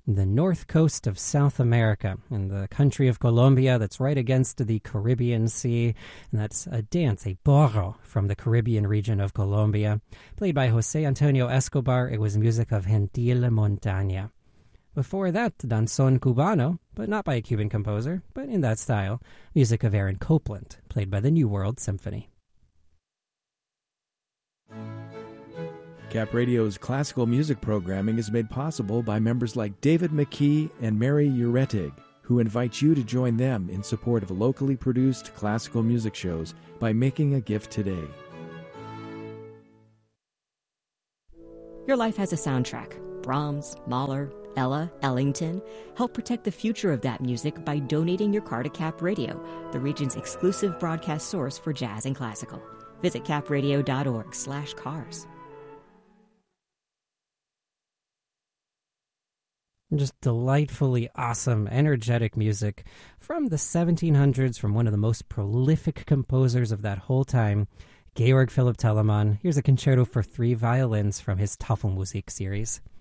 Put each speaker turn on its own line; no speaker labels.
the north coast of South America, in the country of Colombia that's right against the Caribbean Sea. And that's a dance, a porro, from the Caribbean region of Colombia. Played by Jose Antonio Escobar, it was music of Gentil Montaña. Before that, Danzón Cubano, but not by a Cuban composer, but in that style, music of Aaron Copland, played by the New World Symphony.
Cap Radio's classical music programming is made possible by members like David McKee and Mary Uretig, who invite you to join them in support of locally produced classical music shows by making a gift today.
Your life has a soundtrack. Brahms, Mahler, Ella, Ellington. Help protect the future of that music by donating your car to Cap Radio, the region's exclusive broadcast source for jazz and classical. Visit capradio.org/cars.
Just delightfully awesome, energetic music from the 1700s from one of the most prolific composers of that whole time, Georg Philipp Telemann. Here's a concerto for 3 violins from his Tafelmusik series.